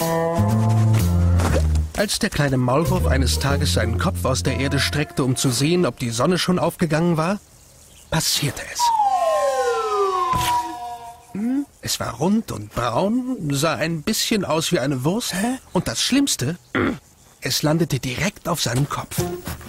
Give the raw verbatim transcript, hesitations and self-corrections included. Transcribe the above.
Als der kleine Maulwurf eines Tages seinen Kopf aus der Erde streckte, um zu sehen, ob die Sonne schon aufgegangen war, passierte es. Hm, es war rund und braun, sah ein bisschen aus wie eine Wurst. Hä? Und das Schlimmste, es landete direkt auf seinem Kopf.